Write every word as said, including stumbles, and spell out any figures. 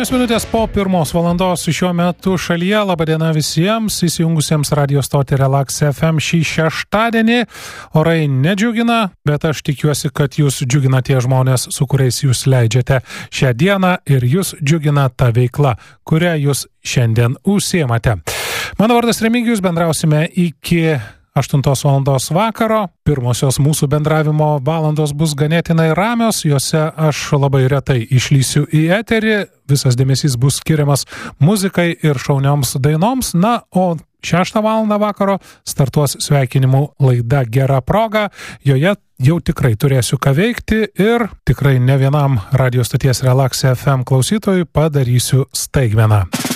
aštuonios minutės po pirmos valandos šiuo metu šalyje. Labadiena visiems įsijungusiems radio stotį Relax F M šį šeštadienį. Orai nedžiugina, bet aš tikiuosi, kad jūs džiugina tie žmonės, su kuriais jūs leidžiate šią dieną ir jūs džiugina ta veikla, kurią jūs šiandien užsiemate. Mano vardas Remigijus, bendrausime iki aštuntos valandos vakaro. Pirmosios mūsų bendravimo valandos bus ganėtinai ramios, juose aš labai retai išlysiu į eterį, visas dėmesys bus skiriamas muzikai ir šaunioms dainoms, na, o šeštą valandą vakaro startuos sveikinimų laida Gera proga, joje jau tikrai turėsiu ką veikti ir tikrai ne vienam radio stoties Relax F M klausytojui padarysiu staigmeną.